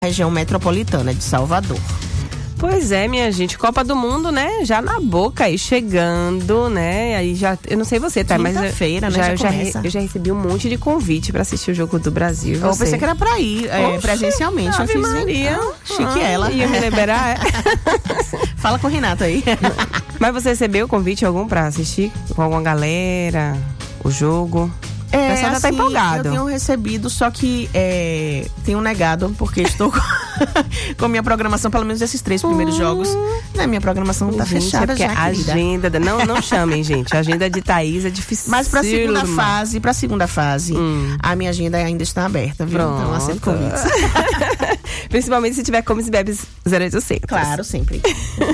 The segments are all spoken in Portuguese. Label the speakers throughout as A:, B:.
A: região metropolitana de Salvador.
B: Pois é, minha gente, Copa do Mundo, né, já na boca aí, chegando, né, aí já, eu não sei você, tá, mas
A: quinta-feira, né,
B: eu já recebi um monte de convite pra assistir o Jogo do Brasil.
A: Eu pensei que era pra ir, presencialmente, eu fiz
B: Maria.
A: Chique ela.
B: Ia me liberar,
A: Fala com o Renato aí.
B: Mas você recebeu convite algum pra assistir com alguma galera, o jogo? O pessoal já tá empolgado.
A: Eu tenho recebido, só que tenho negado, porque estou com minha programação, pelo menos esses 3 primeiros jogos. Né, minha programação tá fechada já,
B: a agenda, não chamem, gente. A agenda de Thaís é difícil.
A: Mas pra segunda fase, a minha agenda ainda está aberta, viu?
B: Pronto.
A: Então aceito convites.
B: Principalmente se tiver comes e bebes 0800.
A: Claro, sempre.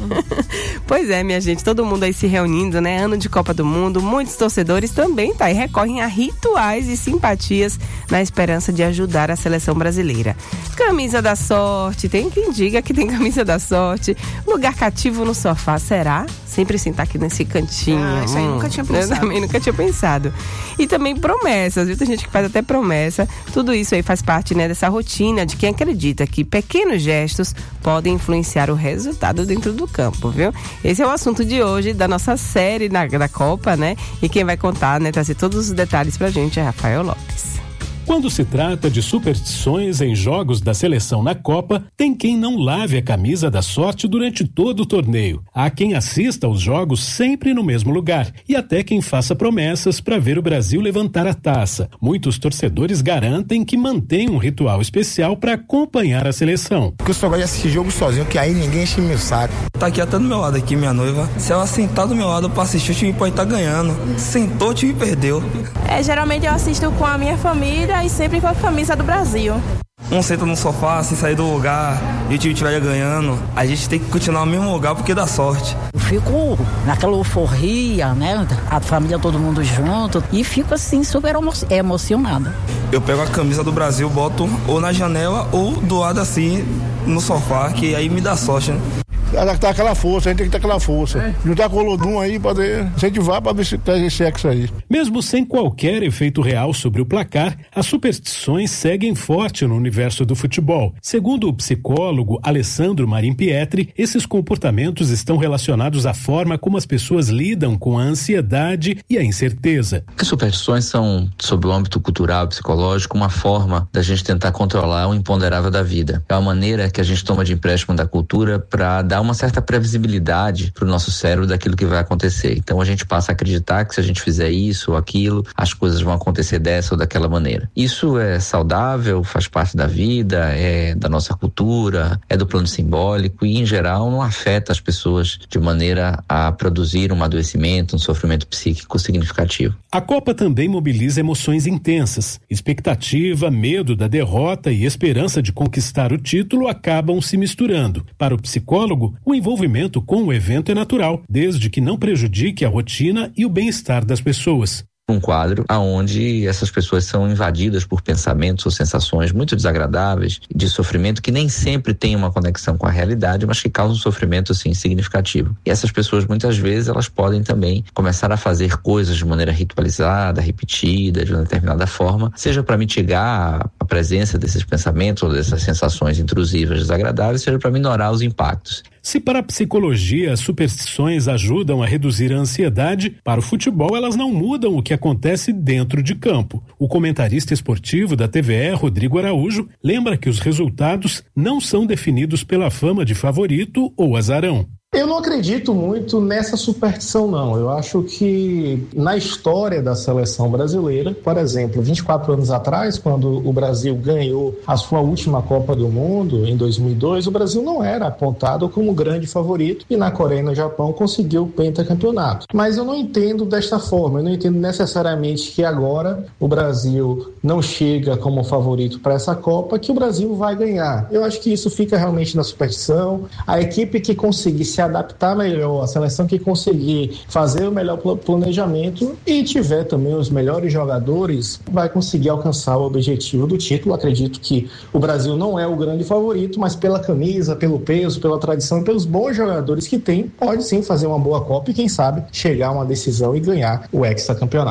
B: Pois é, minha gente, todo mundo aí se reunindo, né? Ano de Copa do Mundo, muitos torcedores também, tá? E recorrem a rituais e simpatias na esperança de ajudar a seleção brasileira. Camisa da sorte, tem quem diga que tem camisa da sorte. Lugar cativo no sofá, será? Sempre sentar aqui nesse cantinho.
A: Isso aí nunca tinha pensado.
B: Eu também nunca tinha pensado. E também promessas, viu? Tem gente que faz até promessa. Tudo isso aí faz parte, né, dessa rotina de quem acredita que pequenos gestos podem influenciar o resultado dentro do campo, viu? Esse é o assunto de hoje, da nossa série da Copa, né? E quem vai contar, né, trazer todos os detalhes pra gente é Rafael Lopes.
C: Quando se trata de superstições em jogos da seleção na Copa, tem quem não lave a camisa da sorte durante todo o torneio. Há quem assista aos jogos sempre no mesmo lugar e até quem faça promessas para ver o Brasil levantar a taça. Muitos torcedores garantem que mantém um ritual especial para acompanhar a seleção.
D: Porque eu só gosto de assistir jogo sozinho, que aí ninguém enche meu saco.
E: Tá aqui até do meu lado aqui, minha noiva. Se ela sentar do meu lado pra assistir, o time pode estar ganhando. Sentou, o time perdeu.
F: Geralmente eu assisto com a minha família e sempre com a camisa do Brasil.
E: Um senta no sofá, sem sair do lugar, e o time estiver ganhando, a gente tem que continuar no mesmo lugar porque dá sorte.
G: Eu fico naquela euforia, né? A família, todo mundo junto, e fico assim super emocionada.
E: Eu pego a camisa do Brasil, boto ou na janela ou do lado assim no sofá, que aí me dá sorte, né?
D: Tá aquela força, a gente tem que ter aquela força. Juntar com o Olodum aí pra incentivar pra ver se traz esse sexo aí.
C: Mesmo sem qualquer efeito real sobre o placar, as superstições seguem forte no universo do futebol. Segundo o psicólogo Alessandro Marim Pietri, esses comportamentos estão relacionados à forma como as pessoas lidam com a ansiedade e a incerteza.
H: As superstições são, sob o âmbito cultural e psicológico, uma forma da gente tentar controlar o imponderável da vida. É uma maneira que a gente toma de empréstimo da cultura para dar uma certa previsibilidade para o nosso cérebro daquilo que vai acontecer. Então a gente passa a acreditar que se a gente fizer isso ou aquilo, as coisas vão acontecer dessa ou daquela maneira. Isso é saudável, faz parte da vida, é da nossa cultura, é do plano simbólico e, em geral, não afeta as pessoas de maneira a produzir um adoecimento, um sofrimento psíquico significativo.
C: A Copa também mobiliza emoções intensas. Expectativa, medo da derrota e esperança de conquistar o título acabam se misturando. Para o psicólogo, o envolvimento com o evento é natural, desde que não prejudique a rotina e o bem-estar das pessoas.
H: Um quadro onde essas pessoas são invadidas por pensamentos ou sensações muito desagradáveis, de sofrimento que nem sempre tem uma conexão com a realidade, mas que causam um sofrimento assim significativo. E essas pessoas muitas vezes elas podem também começar a fazer coisas de maneira ritualizada, repetida, de uma determinada forma, seja para mitigar a presença desses pensamentos ou dessas sensações intrusivas desagradáveis, seja para minorar os impactos.
C: Se para a psicologia as superstições ajudam a reduzir a ansiedade, para o futebol elas não mudam o que acontece dentro de campo. O comentarista esportivo da TVE, Rodrigo Araújo, lembra que os resultados não são definidos pela fama de favorito ou azarão.
I: Eu não acredito muito nessa superstição, não. Eu acho que na história da seleção brasileira, por exemplo, 24 anos atrás, quando o Brasil ganhou a sua última Copa do Mundo, em 2002, o Brasil não era apontado como grande favorito e na Coreia e no Japão conseguiu o pentacampeonato. Mas eu não entendo desta forma, eu não entendo necessariamente que agora o Brasil não chega como favorito para essa Copa, que o Brasil vai ganhar. Eu acho que isso fica realmente na superstição. A equipe que conseguir se adaptar melhor, a seleção que conseguir fazer o melhor planejamento e tiver também os melhores jogadores, vai conseguir alcançar o objetivo do título. Acredito que o Brasil não é o grande favorito, mas pela camisa, pelo peso, pela tradição, pelos bons jogadores que tem, pode sim fazer uma boa Copa e quem sabe chegar a uma decisão e ganhar o hexacampeonato.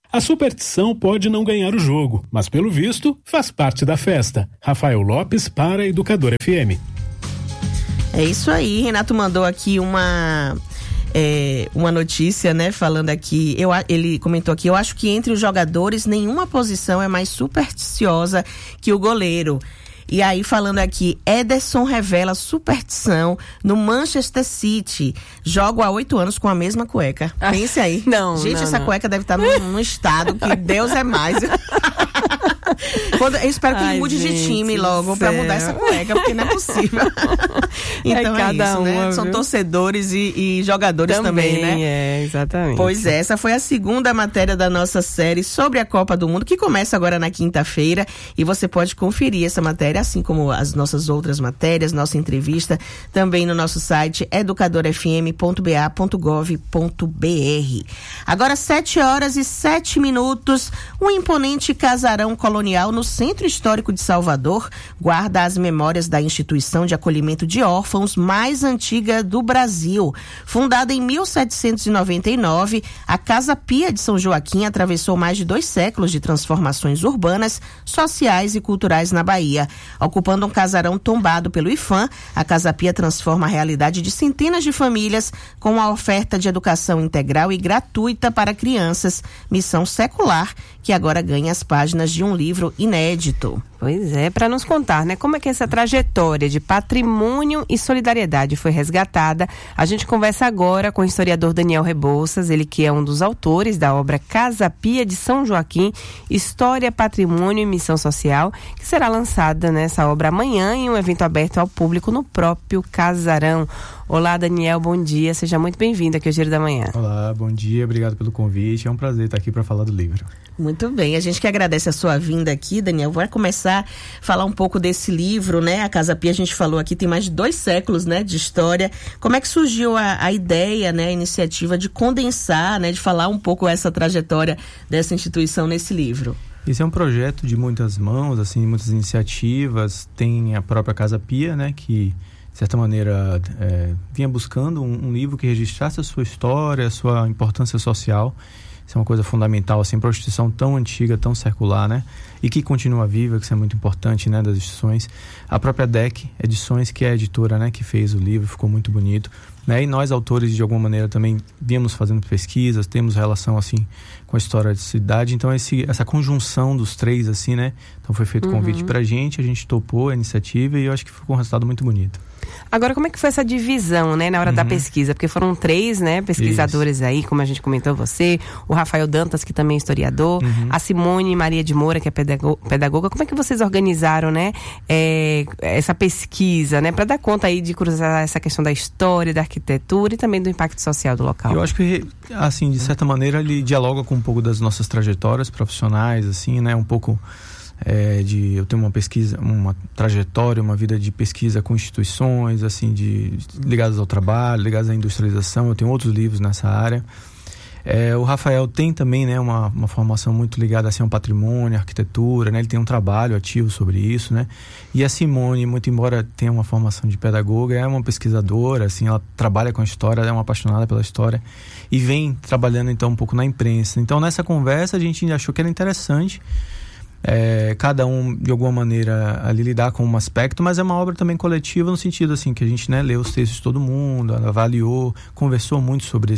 C: A superstição pode não ganhar o jogo, mas pelo visto faz parte da festa. Rafael Lopes para Educador FM.
A: É isso aí, Renato mandou aqui uma notícia, né, falando aqui, ele comentou aqui, eu acho que entre os jogadores nenhuma posição é mais supersticiosa que o goleiro. E aí, falando aqui, Ederson revela superstição no Manchester City. Jogo há 8 anos com a mesma cueca. Pense aí. Gente, essa cueca deve estar num estado que Deus é mais. Eu espero que ele mude de time logo pra mudar essa cueca, porque não é possível. Então é isso, né? São torcedores e jogadores também, né?
B: Exatamente.
A: Pois é, essa foi a segunda matéria da nossa série sobre a Copa do Mundo, que começa agora na quinta-feira, e você pode conferir essa matéria, assim como as nossas outras matérias, nossa entrevista, também no nosso site educadorfm.ba.gov.br. Agora 7h07, um imponente casarão colonial no Centro Histórico de Salvador guarda as memórias da instituição de acolhimento de órfãos mais antiga do Brasil. Fundada em 1799, a Casa Pia de São Joaquim atravessou mais de 2 séculos de transformações urbanas, sociais e culturais na Bahia. Ocupando um casarão tombado pelo IFAM, a Casa Pia transforma a realidade de centenas de famílias com a oferta de educação integral e gratuita para crianças, missão secular que agora ganha as páginas de um livro inédito.
B: Pois é, para nos contar, né, como é que essa trajetória de patrimônio e solidariedade foi resgatada, a gente conversa agora com o historiador Daniel Rebouças, ele que é um dos autores da obra Casa Pia de São Joaquim, História, Patrimônio e Missão Social, que será lançada nessa obra amanhã em um evento aberto ao público no próprio casarão. Olá, Daniel, bom dia, seja muito bem-vindo aqui ao Giro da Manhã.
J: Olá, bom dia, obrigado pelo convite, é um prazer estar aqui para falar do livro.
A: Muito bem, a gente que agradece a sua vinda aqui, Daniel. Vai começar a falar um pouco desse livro, né? A Casa Pia, a gente falou aqui, tem mais de 2 séculos, né, de história. Como é que surgiu a ideia, né, a iniciativa de condensar, né, de falar um pouco essa trajetória dessa instituição nesse livro?
J: Esse é um projeto de muitas mãos, assim, muitas iniciativas. Tem a própria Casa Pia, né, que de certa maneira vinha buscando um livro que registrasse a sua história, a sua importância social. Isso é uma coisa fundamental, assim, para uma instituição tão antiga, tão circular, né? E que continua viva, que isso é muito importante, né, das instituições. A própria DEC Edições, que é a editora, né, que fez o livro, ficou muito bonito, né? E nós, autores, de alguma maneira, também viemos fazendo pesquisas, temos relação, assim, com a história da cidade. Então, essa conjunção dos 3, assim, né? Então, foi feito convite pra gente, a gente topou a iniciativa e eu acho que ficou um resultado muito bonito.
B: Agora, como é que foi essa divisão, né, na hora da pesquisa? Porque foram 3, né, pesquisadores aí, como a gente comentou, você, o Rafael Dantas, que também é historiador, a Simone Maria de Moura, que é pedagoga. Como é que vocês organizaram, né, essa pesquisa, né, para dar conta aí de cruzar essa questão da história, da arquitetura e também do impacto social do local?
J: Eu acho que, assim, de certa maneira, ele dialoga com um pouco das nossas trajetórias profissionais, assim, né, um pouco... eu tenho uma pesquisa, uma trajetória, uma vida de pesquisa com instituições, assim, ligadas ao trabalho, ligadas à industrialização. Eu tenho outros livros nessa área. O Rafael tem também, né, uma formação muito ligada, assim, ao patrimônio, à arquitetura, né? Ele tem um trabalho ativo sobre isso, né? E a Simone, muito embora tenha uma formação de pedagoga, é uma pesquisadora, assim, ela trabalha com a história, é uma apaixonada pela história e vem trabalhando, então, um pouco na imprensa. Então, nessa conversa, a gente achou que era interessante cada um de alguma maneira ali lidar com um aspecto, mas é uma obra também coletiva no sentido assim que a gente, né, leu os textos de todo mundo, avaliou, conversou muito sobre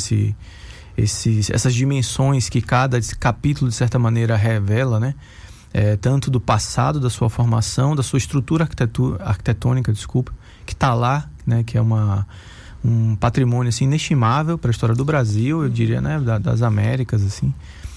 J: essas dimensões que cada capítulo de certa maneira revela, né, tanto do passado, da sua formação, da sua estrutura arquitetônica, que está lá, né, que é um patrimônio assim inestimável para a história do Brasil, eu diria, né, das Américas, assim.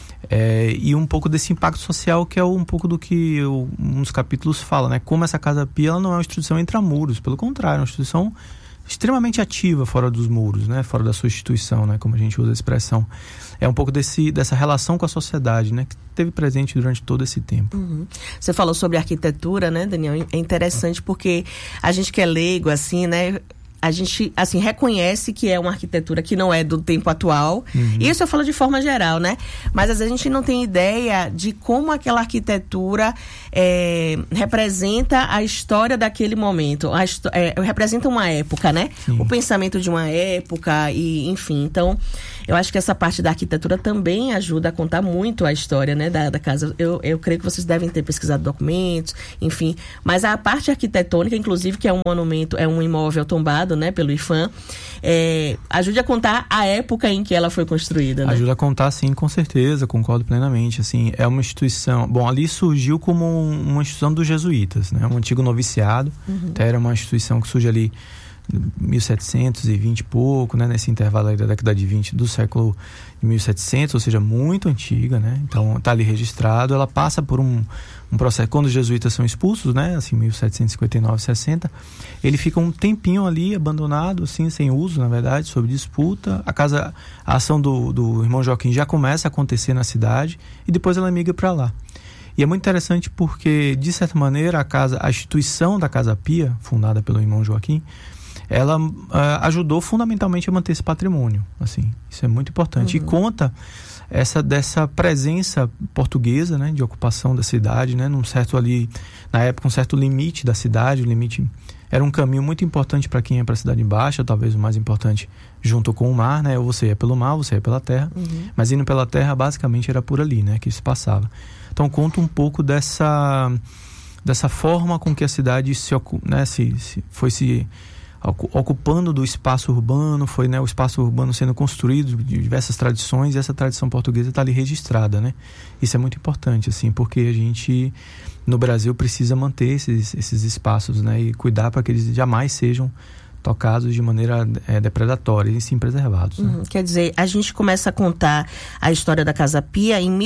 J: E um pouco desse impacto social, que é um pouco do que um dos capítulos fala, né? Como essa Casa Pia, ela não é uma instituição intramuros, pelo contrário, é uma instituição extremamente ativa fora dos muros, né? Fora da sua instituição, né? Como a gente usa a expressão. É um pouco dessa relação com a sociedade, né? Que esteve presente durante todo esse tempo.
A: Você falou sobre arquitetura, né, Daniel? É interessante porque a gente que é leigo, assim, né? A gente, assim, reconhece que é uma arquitetura que não é do tempo atual. Isso eu falo de forma geral, né? Mas às vezes a gente não tem ideia de como aquela arquitetura representa a história daquele momento. Representa uma época, né? Sim. O pensamento de uma época e, enfim. Então, Eu acho que essa parte da arquitetura também ajuda a contar muito a história, né, da casa. Eu creio que vocês devem ter pesquisado documentos, enfim. Mas a parte arquitetônica, inclusive, que é um monumento, é um imóvel tombado, né, pelo IPHAN, ajuda a contar a época em que ela foi construída, né?
J: Ajuda a contar, sim, com certeza, concordo plenamente. Assim, é uma instituição... Bom, ali surgiu como uma instituição dos jesuítas, né? Um antigo noviciado. Até era uma instituição que surge ali 1720 e pouco, né, nesse intervalo aí da década de 20 do século de 1700, ou seja, muito antiga, né? Então está ali registrado. Ela passa por um processo, quando os jesuítas são expulsos, né, assim, 1759, 60, ele fica um tempinho ali abandonado, assim, sem uso, na verdade, sob disputa. A ação do irmão Joaquim já começa a acontecer na cidade e depois ela migra para lá. E é muito interessante porque, de certa maneira, a instituição da Casa Pia, fundada pelo irmão Joaquim, ela ajudou fundamentalmente a manter esse patrimônio, assim, isso é muito importante. E conta dessa presença portuguesa, né, de ocupação da cidade, né, na época um certo limite da cidade. O limite era um caminho muito importante para quem ia para a Cidade Baixa, talvez o mais importante junto com o mar, né, ou você ia pelo mar, ou você ia pela terra, mas indo pela terra basicamente era por ali, né, que isso passava. Então conta um pouco dessa forma com que a cidade foi se ocupando do espaço urbano, foi, né, o espaço urbano sendo construído de diversas tradições, e essa tradição portuguesa está ali registrada, né? Isso é muito importante, assim, porque a gente no Brasil precisa manter esses espaços, né, e cuidar para que eles jamais sejam tocados de maneira depredatória e sim preservados. Né?
A: Quer dizer, a gente começa a contar a história da Casa Pia em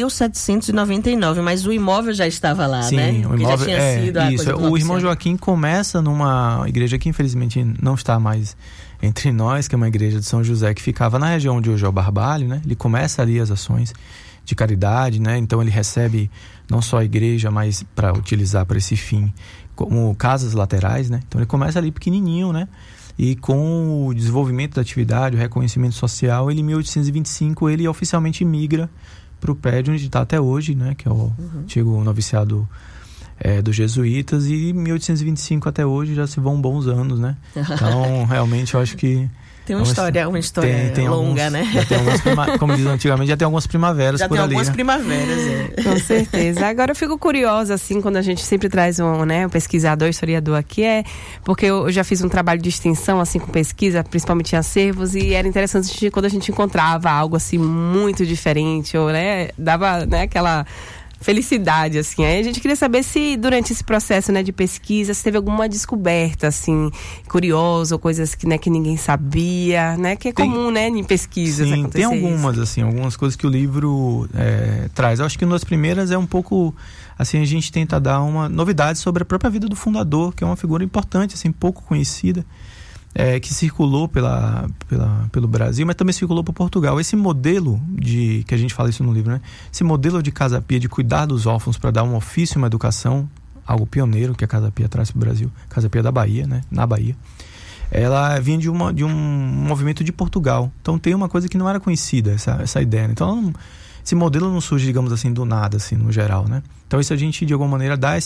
A: 1799, mas o imóvel já estava lá,
J: sim,
A: né?
J: O imóvel,
A: já tinha sido a
J: isso.
A: Coisa do
J: o irmão Joaquim começa numa igreja que infelizmente não está mais entre nós, que é uma igreja de São José, que ficava na região onde hoje é o Barbalho, né? Ele começa ali as ações de caridade, né? Então ele recebe não só a igreja, mas para utilizar para esse fim, como casas laterais, né? Então ele começa ali pequenininho, né? E com o desenvolvimento da atividade, o reconhecimento social, ele em 1825 ele oficialmente migra para o prédio onde está até hoje, né, que é o antigo noviciado dos jesuítas, e em 1825 até hoje já se vão bons anos, né? Então, realmente, eu acho que
A: tem uma história tem longa,
J: alguns,
A: né?
J: Já tem como diz antigamente, já tem algumas primaveras por ali. Já tem algumas
A: primaveras,
B: Com certeza. Agora eu fico curiosa, assim, quando a gente sempre traz um pesquisador, historiador aqui, porque eu já fiz um trabalho de extensão, assim, com pesquisa, principalmente em acervos, e era interessante quando a gente encontrava algo, assim, muito diferente, ou, né, dava, né, aquela felicidade, assim. Aí a gente queria saber se durante esse processo, né, de pesquisa, se teve alguma descoberta, assim, curiosa, ou coisas que, né, que ninguém sabia, né, que é comum, né, em pesquisas.
J: Sim, tem algumas, assim, algumas coisas que o livro traz. Eu acho que uma das primeiras é um pouco, assim, a gente tenta dar uma novidade sobre a própria vida do fundador, que é uma figura importante, assim, pouco conhecida, que circulou pelo Brasil, mas também circulou por Portugal. Esse modelo que a gente fala isso no livro, né? Esse modelo de Casa Pia, de cuidar dos órfãos para dar um ofício e uma educação, algo pioneiro que a Casa Pia traz para o Brasil, Casa Pia da Bahia, né? Na Bahia. Ela vinha de um movimento de Portugal. Então tem uma coisa que não era conhecida, essa ideia. Né? Então esse modelo não surge, digamos assim, do nada, assim, no geral, né? Então isso a gente, de alguma maneira, dá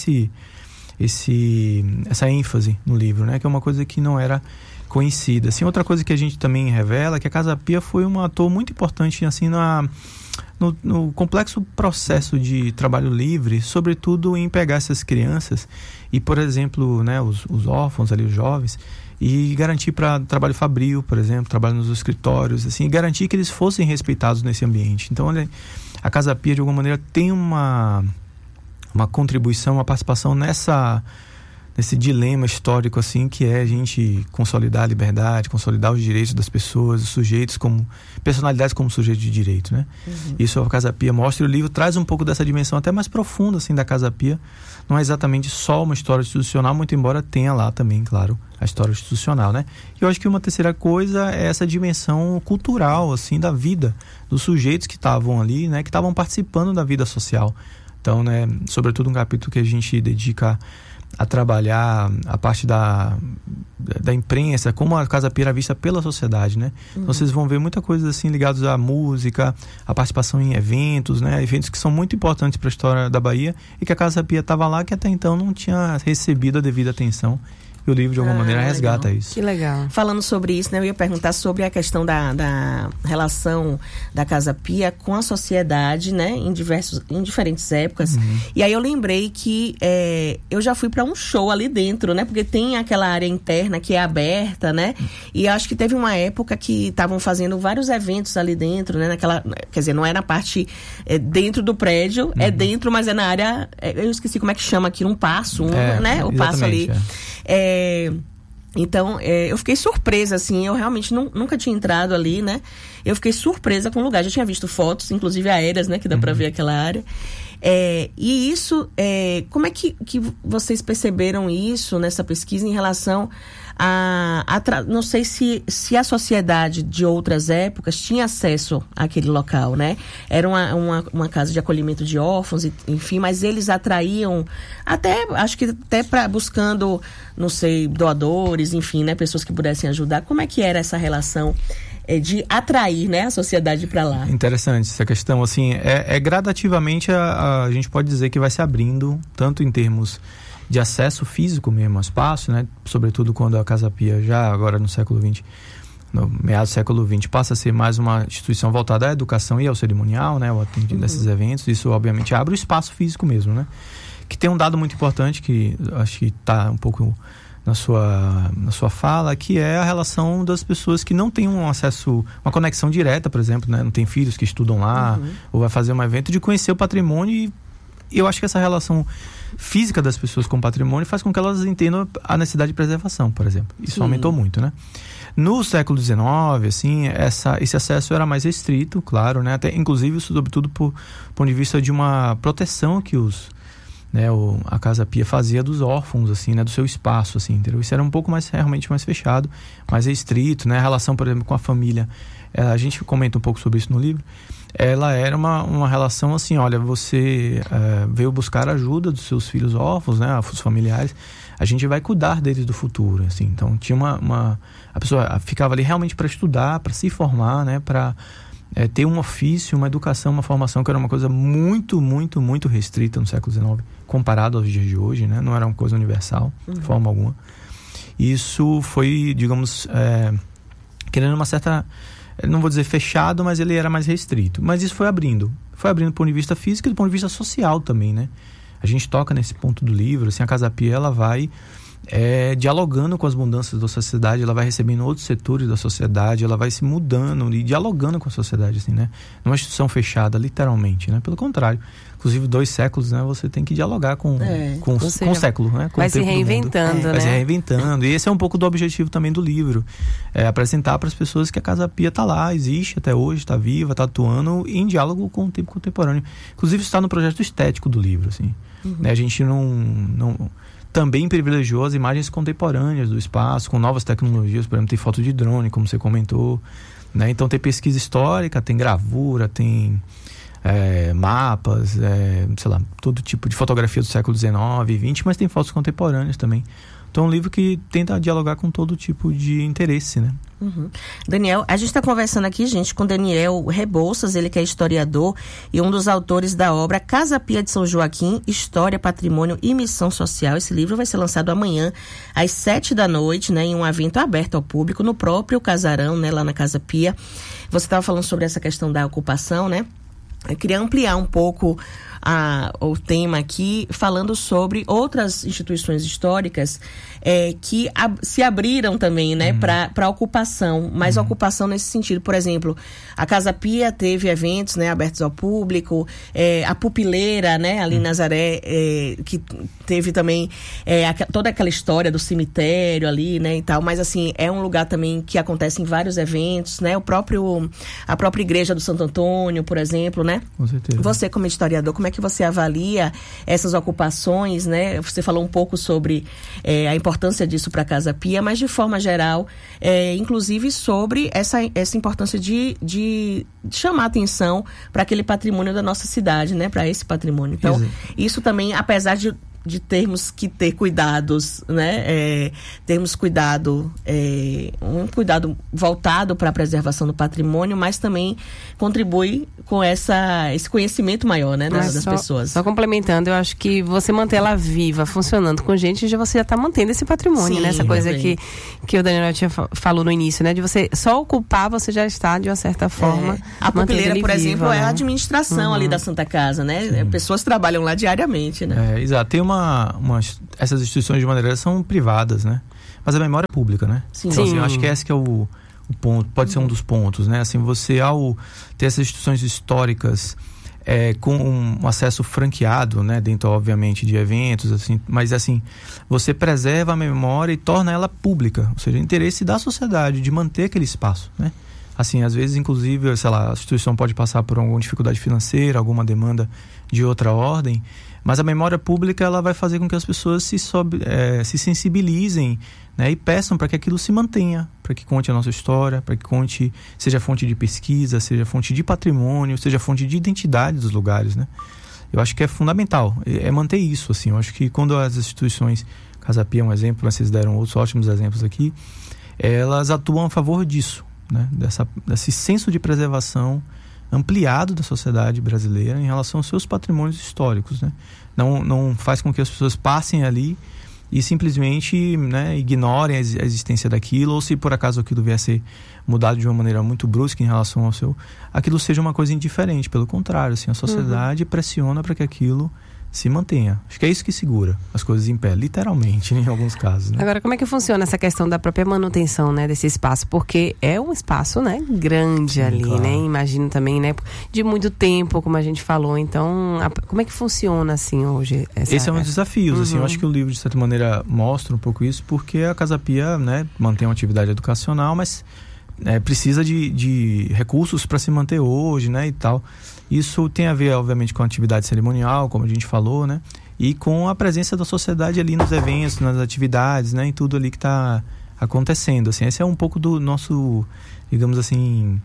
J: essa ênfase no livro, né? Que é uma coisa que não era conhecida. Assim, outra coisa que a gente também revela é que a Casa Pia foi um ator muito importante, assim, no complexo processo de trabalho livre, sobretudo em pegar essas crianças e, por exemplo, né, os órfãos ali, os jovens, e garantir para trabalho fabril, por exemplo, trabalho nos escritórios, assim, e garantir que eles fossem respeitados nesse ambiente. Então, a Casa Pia, de alguma maneira, tem uma contribuição, uma participação nesse dilema histórico, assim, que é a gente consolidar a liberdade, consolidar os direitos das pessoas, os sujeitos como personalidades como sujeitos de direito, né? Isso a Casa Pia mostra, e o livro traz um pouco dessa dimensão até mais profunda, assim, da Casa Pia. Não é exatamente só uma história institucional, muito embora tenha lá também, claro, a história institucional, né? E eu acho que uma terceira coisa é essa dimensão cultural, assim, da vida dos sujeitos que estavam ali, né? Que estavam participando da vida social. Então, né, sobretudo um capítulo que a gente dedica a trabalhar a parte da imprensa, como a Casa Pia era vista pela sociedade, né? Então vocês vão ver muita coisa assim ligados à música, à participação em eventos, né? Eventos que são muito importantes para a história da Bahia e que a Casa Pia estava lá, que até então não tinha recebido a devida atenção E o livro, de alguma maneira, resgata isso.
B: Que legal.
A: Falando sobre isso, né, eu ia perguntar sobre a questão da relação da Casa Pia com a sociedade, né, em diferentes épocas. E aí eu lembrei que eu já fui para um show ali dentro, né, porque tem aquela área interna que é aberta, né, e acho que teve uma época que estavam fazendo vários eventos ali dentro, né, quer dizer, não é na parte dentro do prédio, é dentro, mas é na área, eu esqueci como é que chama aqui, um passo, né, o passo ali. Então, eu fiquei surpresa, assim, eu realmente nunca tinha entrado ali, né? Eu fiquei surpresa com o lugar, já tinha visto fotos, inclusive aéreas, né? Que dá pra ver aquela área. E isso, como é que vocês perceberam isso nessa pesquisa em relação não sei se a sociedade de outras épocas tinha acesso àquele local, né? Era uma casa de acolhimento de órfãos, enfim, mas eles atraíam acho que até buscando, não sei, doadores, enfim, né? Pessoas que pudessem ajudar. Como é que era essa relação de atrair, né, a sociedade para lá?
J: Interessante essa questão, assim, gradativamente a gente pode dizer que vai se abrindo, tanto em termos de acesso físico mesmo ao espaço, né? Sobretudo quando a Casa Pia, já agora no século XX, no meados do século XX, passa a ser mais uma instituição voltada à educação e ao cerimonial, né? O atendimento desses eventos. Isso, obviamente, abre o espaço físico mesmo, né? Que tem um dado muito importante que acho que está um pouco na sua fala, que é a relação das pessoas que não têm um acesso, uma conexão direta, por exemplo, né? Não tem filhos que estudam lá, ou vai fazer um evento, de conhecer o patrimônio. E eu acho que essa relação física das pessoas com o patrimônio faz com que elas entendam a necessidade de preservação, por exemplo. Isso aumentou muito, né? No século XIX, assim, esse acesso era mais restrito, claro, né? Até, inclusive, sobretudo por ponto de vista de uma proteção que a Casa Pia fazia dos órfãos, assim, né? Do seu espaço, assim, entendeu? Isso era um pouco realmente mais fechado, mais restrito, né? A relação, por exemplo, com a família, a gente comenta um pouco sobre isso no livro. Ela era uma relação assim, olha, você veio buscar ajuda dos seus filhos órfãos, né, os familiares, a gente vai cuidar deles do futuro, assim. Então tinha a pessoa ficava ali realmente para estudar, para se formar, né, para ter um ofício, uma educação, uma formação, que era uma coisa muito, muito, muito restrita no século XIX, comparado aos dias de hoje, né, não era uma coisa universal, de forma alguma. Isso foi, digamos, querendo uma certa, não vou dizer fechado, mas ele era mais restrito. Mas isso foi abrindo do ponto de vista físico e do ponto de vista social também, né? A gente toca nesse ponto do livro, assim, a Casa Pia, ela vai dialogando com as mudanças da sociedade, ela vai recebendo outros setores da sociedade, ela vai se mudando e dialogando com a sociedade, assim, né? Não é uma instituição fechada, literalmente, né? Pelo contrário. Inclusive, 2 séculos, né? Você tem que dialogar com o século, né? Com
B: vai
J: o tempo
B: se reinventando, né?
J: Vai se reinventando. E esse é um pouco do objetivo também do livro. Apresentar para as pessoas que a Casa Pia está lá, existe até hoje, está viva, está atuando em diálogo com o tempo contemporâneo. Inclusive, isso está no projeto estético do livro, assim. Né? A gente não também privilegiou as imagens contemporâneas do espaço, com novas tecnologias, por exemplo, tem foto de drone, como você comentou, né? Então tem pesquisa histórica, tem gravura, tem mapas, sei lá, todo tipo de fotografia do século XIX e XX, mas tem fotos contemporâneas também. Então é um livro que tenta dialogar com todo tipo de interesse, né?
A: Daniel, a gente está conversando aqui, gente, com Daniel Rebouças, ele que é historiador e um dos autores da obra Casa Pia de São Joaquim, História, Patrimônio e Missão Social. Esse livro vai ser lançado amanhã às 19h, né, em um evento aberto ao público no próprio casarão, né, lá na Casa Pia. Você estava falando sobre essa questão da ocupação, né? Eu queria ampliar um pouco o tema aqui, falando sobre outras instituições históricas que se abriram também, né, para ocupação, mas ocupação nesse sentido. Por exemplo, a Casa Pia teve eventos, né, abertos ao público, a Pupileira, né, ali em Nazaré, que teve também toda aquela história do cemitério ali, né, e tal, mas assim, é um lugar também que acontecem vários eventos, né, a própria igreja do Santo Antônio, por exemplo, né?
J: Com certeza.
A: Você, como historiador, como é que você avalia essas ocupações, né? Você falou um pouco sobre a importância disso para a Casa Pia, mas de forma geral, inclusive sobre essa importância de chamar atenção para aquele patrimônio da nossa cidade, né? Para esse patrimônio. Então, isso também, apesar de de termos que ter cuidados, né? Termos cuidado, um cuidado voltado para a preservação do patrimônio, mas também contribui com esse conhecimento maior, né, das pessoas.
B: Só complementando, eu acho que você manter ela viva, funcionando com gente, você já está mantendo esse patrimônio, né? Essa coisa que o Daniel falou no início, né? De você só ocupar, você já está, de uma certa forma,
A: a Pupeleira, por exemplo,
B: né?
A: É a administração ali da Santa Casa, né? Pessoas trabalham lá diariamente, né?
J: Exato. Tem essas instituições, de maneira, são privadas, né? Mas a memória é pública, né?
A: Sim.
J: Então, assim, eu acho que esse que é o ponto, pode ser um dos pontos, né? Assim, você, ao ter essas instituições históricas com um acesso franqueado, né? Dentro, obviamente, de eventos, assim, mas, assim, você preserva a memória e torna ela pública, ou seja, o interesse da sociedade de manter aquele espaço, né? Assim, às vezes, inclusive, sei lá, a instituição pode passar por alguma dificuldade financeira, alguma demanda de outra ordem, mas a memória pública, ela vai fazer com que as pessoas se sensibilizem, né, e peçam para que aquilo se mantenha, para que conte a nossa história, para que seja fonte de pesquisa, seja fonte de patrimônio, seja fonte de identidade dos lugares, né? Eu acho que é fundamental, manter isso, assim. Eu acho que quando as instituições, Casa Pia é um exemplo, mas vocês deram outros ótimos exemplos aqui, elas atuam a favor disso, né? Desse senso de preservação ampliado da sociedade brasileira em relação aos seus patrimônios históricos, né? Não faz com que as pessoas passem ali e simplesmente, né, ignorem a existência daquilo, ou se por acaso aquilo vier a ser mudado de uma maneira muito brusca em relação aquilo seja uma coisa indiferente. Pelo contrário, assim, a sociedade pressiona para que aquilo se mantenha. Acho que é isso que segura as coisas em pé, literalmente, em alguns casos, né?
B: Agora, como é que funciona essa questão da própria manutenção, né, desse espaço? Porque é um espaço, né, grande ali, claro, né? Imagino também, né, de muito tempo, como a gente falou. Então, como é que funciona, assim, hoje?
J: Esse é um dos desafios, assim. Eu acho que o livro, de certa maneira, mostra um pouco isso, porque a Casa Pia, né, mantém uma atividade educacional, mas precisa de recursos para se manter hoje, né, e tal. Isso tem a ver, obviamente, com a atividade cerimonial, como a gente falou, né, e com a presença da sociedade ali nos eventos, nas atividades, né, e tudo ali que está acontecendo, assim. Esse é um pouco do nosso, digamos assim,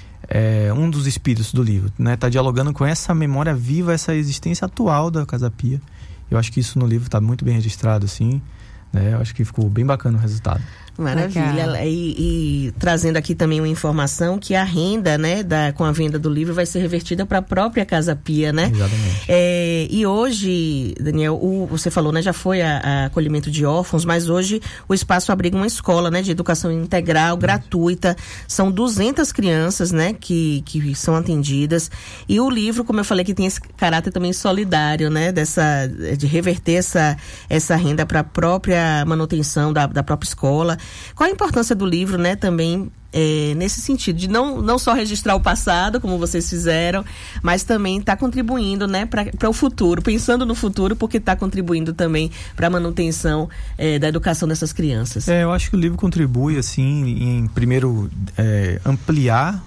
J: um dos espíritos do livro, né, tá dialogando com essa memória viva, essa existência atual da Casa Pia. Eu acho que isso no livro está muito bem registrado, assim, né, eu acho que ficou bem bacana o resultado.
A: Maravilha. E trazendo aqui também uma informação que a renda, né, com a venda do livro vai ser revertida para a própria Casa Pia, né?
J: Exatamente.
A: E hoje, Daniel, você falou, né, já foi a acolhimento de órfãos, mas hoje o espaço abriga uma escola, né, de educação integral, gratuita. São 200 crianças, né, que são atendidas. E o livro, como eu falei, que tem esse caráter também solidário, né, de reverter essa renda para a própria manutenção da própria escola. Qual a importância do livro, né, também nesse sentido, de não só registrar o passado, como vocês fizeram, mas também está contribuindo, né, para o futuro, pensando no futuro, porque está contribuindo também para a manutenção da educação dessas crianças.
J: Eu acho que o livro contribui, assim, em primeiro ampliar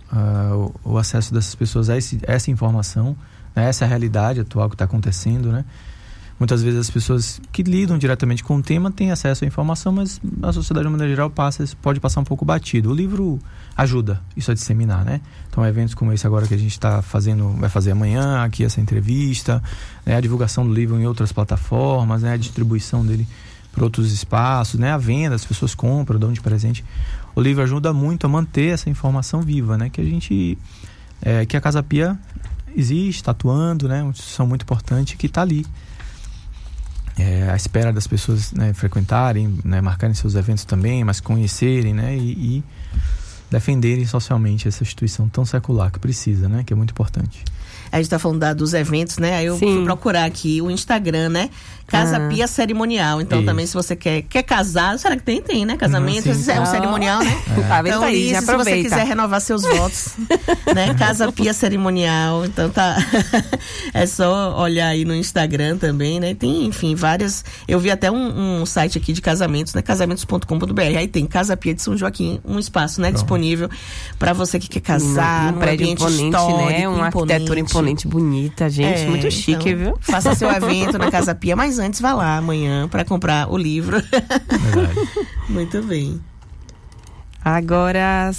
J: o acesso dessas pessoas a essa informação, né, essa realidade atual que está acontecendo, né? Muitas vezes as pessoas que lidam diretamente com o tema têm acesso à informação, mas a sociedade, de maneira geral, pode passar um pouco batido. O livro ajuda isso a disseminar, né? Então, eventos como esse agora que a gente está fazendo, vai fazer amanhã, aqui essa entrevista, né? A divulgação do livro em outras plataformas, né? A distribuição dele para outros espaços, né? A venda, as pessoas compram, dão de presente. O livro ajuda muito a manter essa informação viva, né? Que que a Casa Pia existe, está atuando, né? Uma instituição muito importante que está ali. À espera das pessoas, né, frequentarem, né, marcarem seus eventos também, mas conhecerem, né, e defenderem socialmente essa instituição tão secular que precisa, né, que é muito importante.
A: A gente está falando dos eventos, né? Aí eu fui procurar aqui o Instagram, né? Casa Pia Cerimonial. Então, também, se você quer casar, será que tem, né? Casamento, é um cerimonial, né? Então,
B: aí,
A: se você quiser renovar seus votos, né? Casa Pia Cerimonial. Então, tá. É só olhar aí no Instagram também, né? Tem, enfim, várias. Eu vi até um site aqui de casamentos, né? Casamentos.com.br. Aí tem Casa Pia de São Joaquim, um espaço, né? Disponível para você que quer casar,
B: um prédio imponente, né? Uma arquitetura imponente, bonita, gente, muito chique,
A: então,
B: viu?
A: Faça seu evento na Casa Pia, mas antes vá lá amanhã para comprar o livro.
J: Verdade.
A: Muito bem.
B: Agora,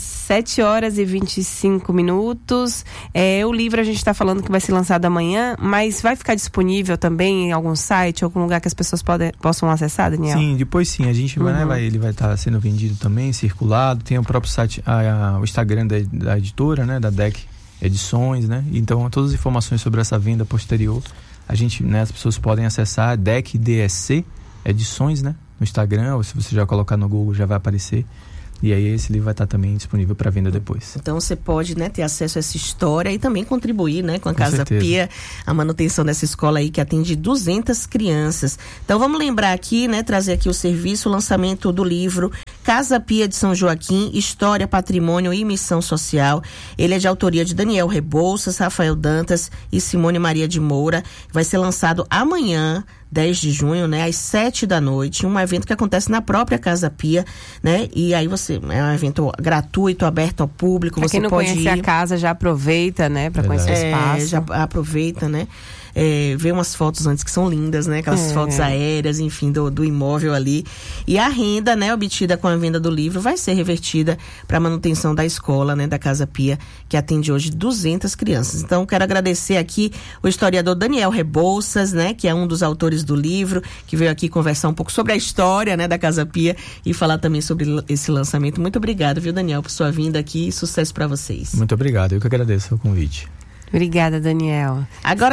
B: 7h25. O livro a gente está falando que vai ser lançado amanhã, mas vai ficar disponível também em algum site, algum lugar que as pessoas possam acessar, Daniel?
J: Sim, depois sim. A gente ele vai estar sendo vendido também, circulado. Tem o próprio site, o Instagram da editora, né, da DEC Edições, né? Então, todas as informações sobre essa venda posterior, as pessoas podem acessar DEC DSC Edições, né, no Instagram, ou se você já colocar no Google já vai aparecer. E aí esse livro vai estar também disponível para venda depois.
A: Então você pode, né, ter acesso a essa história e também contribuir, né, com a Casa Pia, a manutenção dessa escola aí que atende 200 crianças. Então vamos lembrar aqui, né, trazer aqui o serviço, o lançamento do livro Casa Pia de São Joaquim, História, Patrimônio e Missão Social. Ele é de autoria de Daniel Rebouças, Rafael Dantas e Simone Maria de Moura. Vai ser lançado amanhã, 10 de junho, né, às 7h, um evento que acontece na própria Casa Pia, né, e aí é um evento gratuito, aberto ao público,
B: pra
A: você
B: quem não
A: pode
B: conhece a casa, já aproveita, né, para conhecer o espaço.
A: Já aproveita, né, vê umas fotos antes que são lindas, né, aquelas fotos aéreas, enfim, do imóvel ali, e a renda, né, obtida com a venda do livro vai ser revertida para a manutenção da escola, né, da Casa Pia, que atende hoje 200 crianças. Então, quero agradecer aqui o historiador Daniel Rebouças, né, que é um dos autores do livro, que veio aqui conversar um pouco sobre a história, né, da Casa Pia e falar também sobre esse lançamento. Muito obrigado, viu, Daniel, por sua vinda aqui e sucesso para vocês.
J: Muito obrigado, eu que agradeço o convite.
B: Obrigada, Daniel.
A: Agora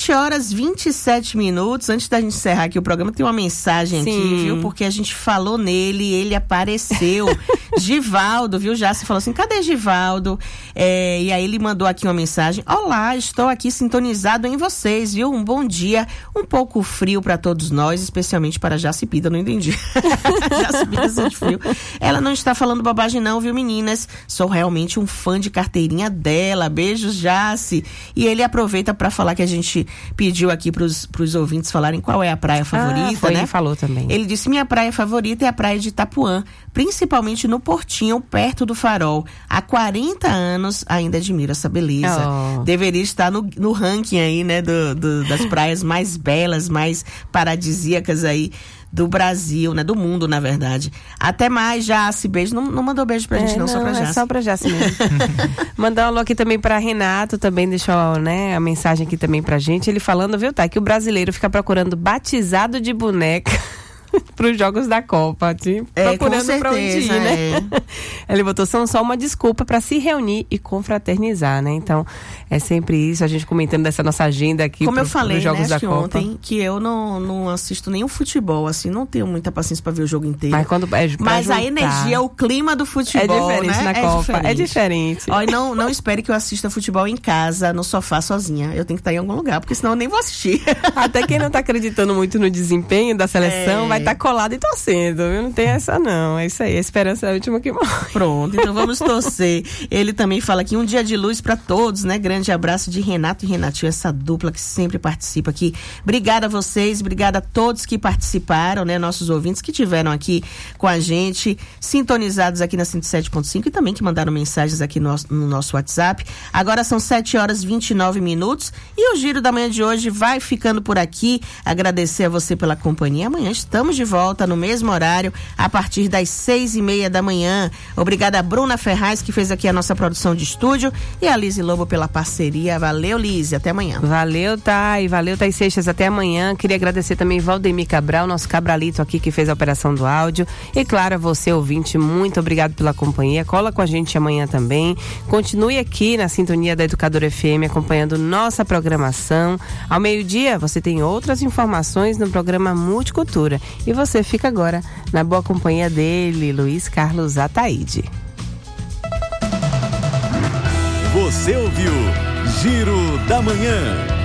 A: 7h27. Antes da gente encerrar aqui o programa, tem uma mensagem aqui, viu? Porque a gente falou nele, ele apareceu. Givaldo, viu? Já se falou assim, cadê Givaldo? E aí ele mandou aqui uma mensagem. Olá, estou aqui sintonizado em vocês, viu? Um bom dia, um pouco frio para todos nós, especialmente para Jacipita, não entendi. Jacipita sente frio. Ela não está falando bobagem não, viu, meninas? Sou realmente um fã de carteirinha dela. Beijos, Jaci. E ele aproveita para falar que a gente pediu aqui pros ouvintes falarem qual é a praia favorita, né?
B: Ele falou também.
A: Ele disse, minha praia favorita é a praia de Itapuã, principalmente no Portinho, perto do Farol. Há 40 anos ainda admiro essa beleza. Deveria estar no ranking aí, né, das praias mais belas, mais paradisíacas aí do Brasil, né? Do mundo, na verdade. Até mais, Jace. Beijo. Não mandou beijo pra gente, não, só pra Jace.
B: É só pra Jace mesmo. Mandar um alô aqui também pra Renato, também deixou, né, a mensagem aqui também pra gente. Ele falando, viu, tá, que o brasileiro fica procurando batizado de boneca para os jogos da Copa, procurando para onde ir, né? Ele botou, são só uma desculpa para se reunir e confraternizar, né? Então, é sempre isso, a gente comentando dessa nossa agenda aqui.
A: Como eu falei,
B: jogos,
A: né,
B: da
A: Copa. Ontem, que eu não assisto nenhum futebol, assim, não tenho muita paciência para ver o jogo inteiro. Mas a energia, o clima do futebol,
B: é diferente,
A: né?
B: Na Copa, é diferente.
A: Olha, não espere que eu assista futebol em casa, no sofá, sozinha. Eu tenho que estar em algum lugar, porque senão eu nem vou assistir.
B: Até quem não tá acreditando muito no desempenho da seleção vai estar colado e torcendo, viu? Não tem essa não, é isso aí, a esperança é a última que morre.
A: Pronto, então vamos torcer. Ele também fala aqui, um dia de luz para todos, né? Grande abraço de Renato e Renatinho, essa dupla que sempre participa aqui. Obrigada a vocês, obrigada a todos que participaram, né? Nossos ouvintes que tiveram aqui com a gente, sintonizados aqui na 107.5 e também que mandaram mensagens aqui no nosso WhatsApp. Agora são 7h29 e o Giro da Manhã de hoje vai ficando por aqui. Agradecer a você pela companhia. Amanhã estamos de volta no mesmo horário, a partir das 6h30 da manhã. Obrigada a Bruna Ferraz, que fez aqui a nossa produção de estúdio, e a Lise Lobo pela parceria. Valeu, Lise, até amanhã.
B: Valeu, Thay, valeu, Thay Seixas, até amanhã. Queria agradecer também Valdemir Cabral, nosso cabralito aqui que fez a operação do áudio, e claro, a você, ouvinte, muito obrigado pela companhia. Cola com a gente amanhã também. Continue aqui na sintonia da Educadora FM, acompanhando nossa programação. Ao meio-dia, você tem outras informações no programa Multicultura. E você fica agora na boa companhia dele, Luiz Carlos Ataíde.
K: Você ouviu Giro da Manhã.